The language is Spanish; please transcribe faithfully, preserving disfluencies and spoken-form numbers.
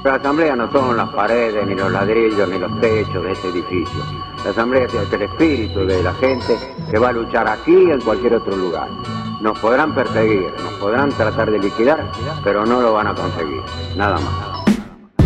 La asamblea no son las paredes, ni los ladrillos, ni los techos de este edificio. La asamblea tiene el espíritu de la gente que va a luchar aquí y en cualquier otro lugar. Nos podrán perseguir, nos podrán tratar de liquidar, pero no lo van a conseguir. Nada más.